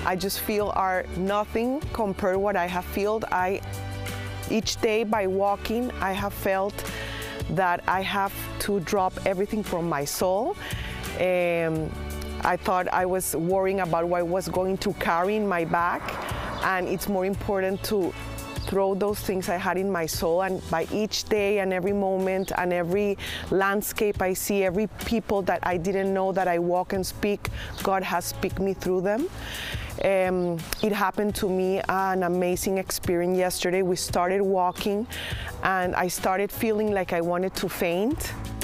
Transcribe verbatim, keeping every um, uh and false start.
I just feel are nothing compared to what I have felt. I, each day by walking, I have felt that I have to drop everything from my soul. Um, I thought I was worrying about what I was going to carry in my back, and it's more important to throw those things I had in my soul. And by each day and every moment and every landscape I see, every people that I didn't know that I walk and speak, God has speak me through them. Um, it happened to me, an amazing experience yesterday. We started walking and I started feeling like I wanted to faint.